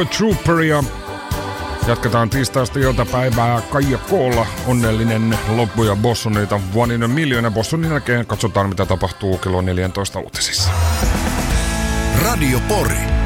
Trooperia. Jatketaan tiistaista iltapäivää Kaija Koolla. Onnellinen loppu ja Bossonita One in a Million. Ja Bossonin jälkeen katsotaan mitä tapahtuu kello 14 uutisissa. Radio Pori.